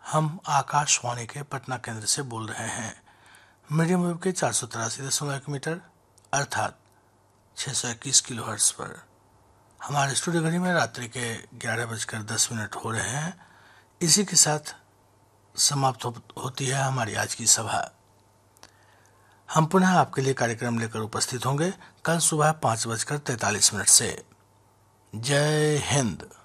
हम आकाशवाणी के पटना केंद्र से बोल रहे हैं। मीडियम वेव के 483.1 मीटर अर्थात 621 किलोहर्ट्ज पर। हमारे स्टूडियो घड़ी में रात्रि के 11:10 हो रहे हैं। इसी के साथ समाप्त होती है हमारी आज की सभा। हम पुनः आपके लिए कार्यक्रम लेकर उपस्थित होंगे कल सुबह 5:43 से। जय हिंद।